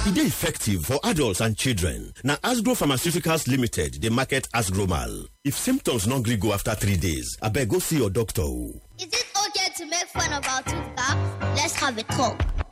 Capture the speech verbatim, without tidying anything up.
E dey effective for adults and children. Na Asgro Pharmaceuticals Limited dey market Asgromal. If symptoms no gree go after three days, abeg go see your doctor. Is it okay to make fun of our tooth gap? Let's have a talk.